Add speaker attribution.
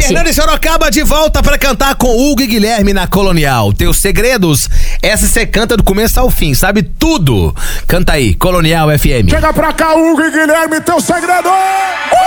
Speaker 1: Hernani Sorocaba de volta pra cantar com Hugo e Guilherme na Colonial. Teus segredos, essa você canta do começo ao fim, sabe tudo. Canta aí, Colonial FM.
Speaker 2: Chega pra cá, Hugo e Guilherme, teu segredo!